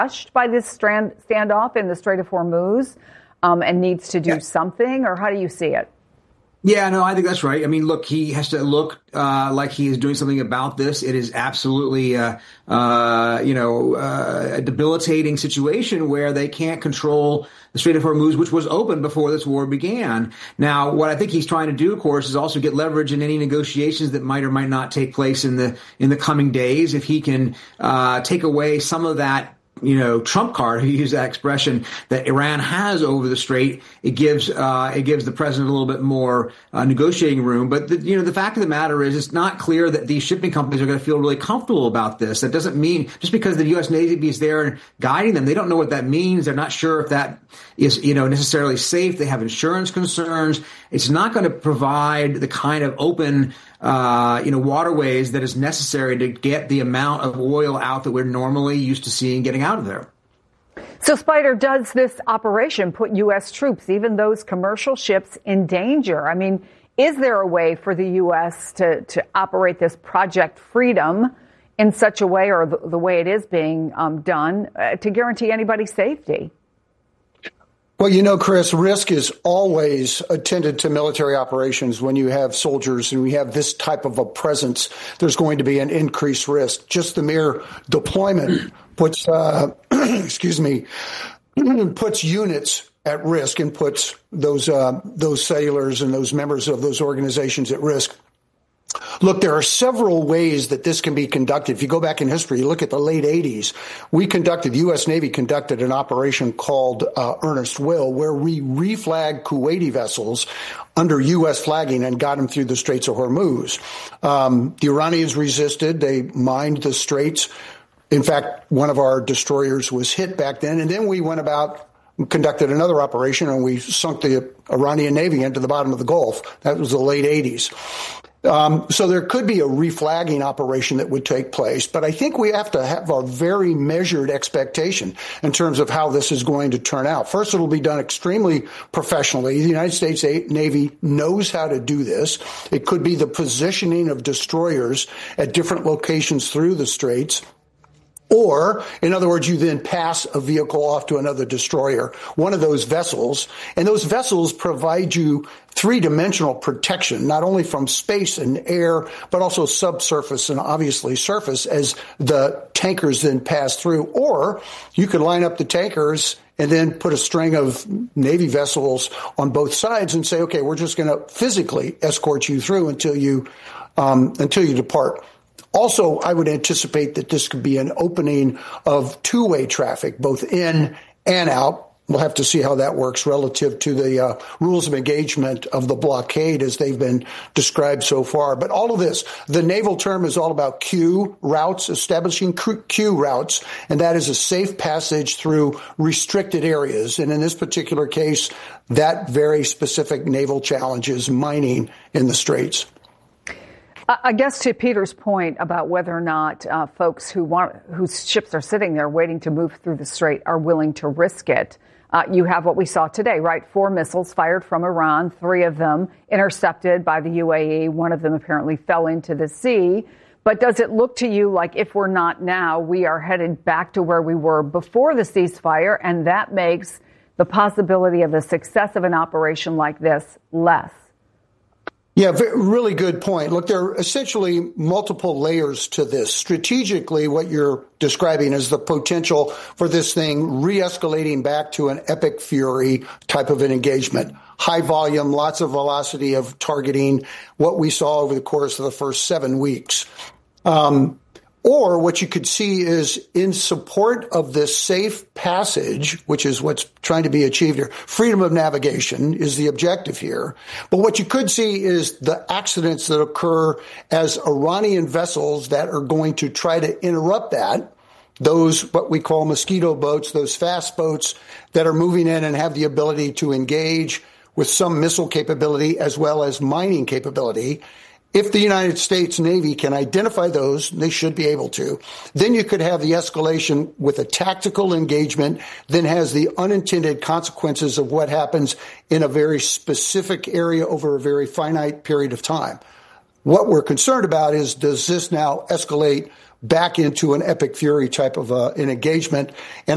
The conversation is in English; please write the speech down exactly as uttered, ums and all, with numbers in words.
crushed by this strand, standoff in the Strait of Hormuz um, and needs to do yeah. something, or how do you see it? Yeah, no, I think that's right. I mean, look, he has to look uh, like he is doing something about this. It is absolutely, uh, uh, you know, uh, a debilitating situation where they can't control the Strait of Hormuz, which was open before this war began. Now, what I think he's trying to do, of course, is also get leverage in any negotiations that might or might not take place in the in the coming days. If he can uh, take away some of that, you know, trump card, he used that expression, that Iran has over the strait, it gives uh, it gives the president a little bit more uh, negotiating room. But, the, you know, the fact of the matter is it's not clear that these shipping companies are going to feel really comfortable about this. That doesn't mean just because the U S Navy is there and guiding them, they don't know what that means. They're not sure if that is, you know, necessarily safe. They have insurance concerns. It's not going to provide the kind of open Uh, you know, waterways that is necessary to get the amount of oil out that we're normally used to seeing getting out of there. So, Spider, does this operation put U S troops, even those commercial ships, in danger? I mean, is there a way for the U S to, to operate this Project Freedom in such a way, or the, the way it is being um, done, uh, to guarantee anybody's safety? Well, you know, Chris, risk is always attended to military operations. When you have soldiers and we have this type of a presence, there's going to be an increased risk. Just the mere deployment puts, uh, excuse me, puts units at risk and puts those uh, those sailors and those members of those organizations at risk. Look, there are several ways that this can be conducted. If you go back in history, you look at the late eighties, we conducted, the U S Navy conducted an operation called uh, Earnest Will, where we reflagged Kuwaiti vessels under U S flagging and got them through the Straits of Hormuz. Um, the Iranians resisted. They mined the straits. In fact, one of our destroyers was hit back then. And then we went about, conducted another operation, and we sunk the Iranian Navy into the bottom of the Gulf. That was the late eighties. Um, so there could be a reflagging operation that would take place, but I think we have to have a very measured expectation in terms of how this is going to turn out. First, it'll be done extremely professionally. The United States Navy knows how to do this. It could be the positioning of destroyers at different locations through the straits. Or, in other words, you then pass a vehicle off to another destroyer, one of those vessels, and those vessels provide you three-dimensional protection, not only from space and air, but also subsurface and obviously surface as the tankers then pass through. Or you could line up the tankers and then put a string of Navy vessels on both sides and say, okay, we're just going to physically escort you through until you, um, until you depart. Also, I would anticipate that this could be an opening of two-way traffic, both in and out. We'll have to see how that works relative to the uh, rules of engagement of the blockade as they've been described so far. But all of this, the naval term is all about Q routes, establishing Q routes, and that is a safe passage through restricted areas. And in this particular case, that very specific naval challenge is mining in the straits. I guess to Peter's point about whether or not uh, folks who want whose ships are sitting there waiting to move through the strait are willing to risk it. Uh, you have what we saw today, right? Four missiles fired from Iran, three of them intercepted by the U A E. One of them apparently fell into the sea. But does it look to you like if we're not now, we are headed back to where we were before the ceasefire, and that makes the possibility of the success of an operation like this less? Yeah, really good point. Look, there are essentially multiple layers to this. Strategically, what you're describing is the potential for this thing re-escalating back to an epic fury type of an engagement. High volume, lots of velocity of targeting, what we saw over the course of the first seven weeks. Um, Or what you could see is in support of this safe passage, which is what's trying to be achieved here. Freedom of navigation is the objective here. But what you could see is the accidents that occur as Iranian vessels that are going to try to interrupt that. Those, what we call mosquito boats, those fast boats that are moving in and have the ability to engage with some missile capability as well as mining capability. If the United States Navy can identify those, they should be able to, then you could have the escalation with a tactical engagement, then has the unintended consequences of what happens in a very specific area over a very finite period of time. What we're concerned about is, does this now escalate back into an epic fury type of uh, an engagement? And